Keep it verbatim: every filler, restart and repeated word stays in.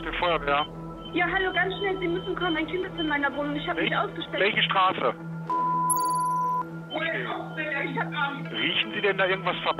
der Feuerwehr. Ja, hallo, ganz schnell, Sie müssen kommen. Ein Kind ist in meiner Wohnung. Ich habe mich ausgestellt. Welche Straße? Ich hab, Riechen Sie denn da irgendwas Verbotenes?